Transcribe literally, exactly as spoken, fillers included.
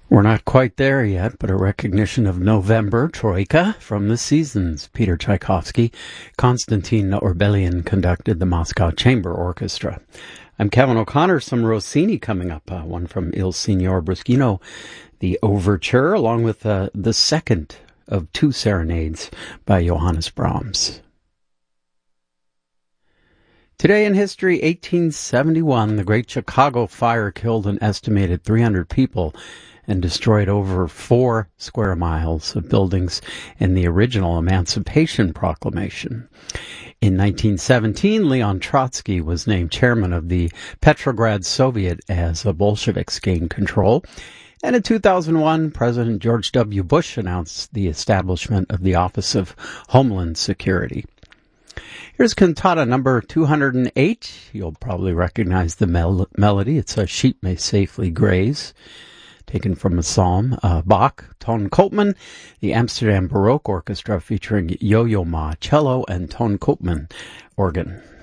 We're not quite there yet, but a recognition of November, Troika, from the seasons. Peter Tchaikovsky, Konstantin Orbelian conducted the Moscow Chamber Orchestra. I'm Kevin O'Connor. Some Rossini coming up, uh, one from Il Signor Bruschino, the Overture, along with uh, the second of two serenades by Johannes Brahms. Today in history, eighteen seventy-one, the Great Chicago Fire killed an estimated three hundred people and destroyed over four square miles of buildings in the original Emancipation Proclamation. In nineteen seventeen, Leon Trotsky was named chairman of the Petrograd Soviet as the Bolsheviks gained control. And in two thousand one, President George W. Bush announced the establishment of the Office of Homeland Security. Here's cantata number two hundred eight. You'll probably recognize the mel- melody. It's A Sheep May Safely Graze, taken from a psalm. Uh, Bach, Ton Koopman, the Amsterdam Baroque Orchestra featuring Yo-Yo Ma cello and Ton Koopman organ.